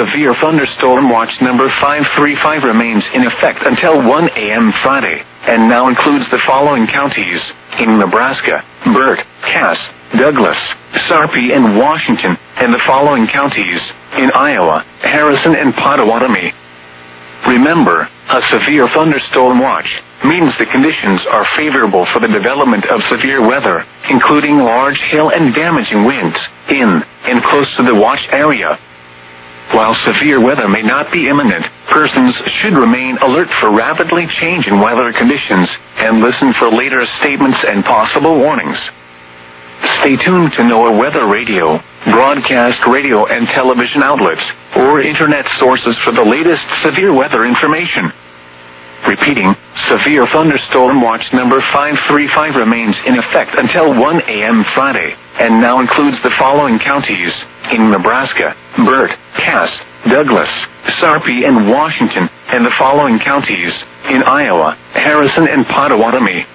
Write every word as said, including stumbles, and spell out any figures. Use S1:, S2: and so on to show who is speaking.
S1: severe thunderstorm watch number five three five remains in effect until one a m Friday, and now includes the following counties in Nebraska: Burt, Cass, Douglas, Sarpy, and Washington, and the following counties in Iowa: Harrison and Pottawatomie. Remember, a severe thunderstorm watch means the conditions are favorable for the development of severe weather, including large hail and damaging winds, in and close to the watch area. While severe weather may not be imminent, persons should remain alert for rapidly changing weather conditions and listen for later statements and possible warnings. Stay tuned to NOAA Weather Radio, broadcast radio and television outlets, or internet sources for the latest severe weather information. Repeating, severe thunderstorm watch number five three five remains in effect until one a m Friday, and now includes the following counties in Nebraska: Burt, Cass, Douglas, Sarpy, and Washington, and the following counties in Iowa: Harrison and Pottawatomie.